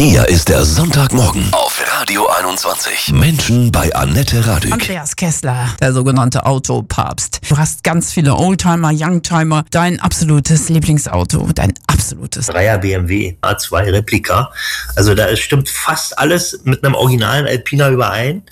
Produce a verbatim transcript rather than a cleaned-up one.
Hier ist der Sonntagmorgen auf Radio einundzwanzig. Menschen bei Annette Radig. Andreas Kessler, der sogenannte Autopapst. Du hast ganz viele Oldtimer, Youngtimer. Dein absolutes Lieblingsauto, dein absolutes. Dreier B M W A zwei Replika. Also da stimmt fast alles mit einem originalen Alpina überein.